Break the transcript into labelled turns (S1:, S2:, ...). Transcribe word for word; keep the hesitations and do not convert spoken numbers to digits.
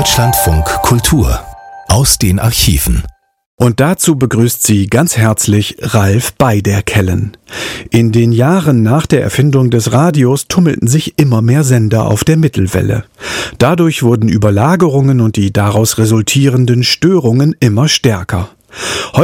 S1: Deutschlandfunk Kultur aus den Archiven.
S2: Und dazu begrüßt sie ganz herzlich Ralf Beiderkellen. In den Jahren nach der Erfindung des Radios tummelten sich immer mehr Sender auf der Mittelwelle. Dadurch wurden Überlagerungen und die daraus resultierenden Störungen immer stärker.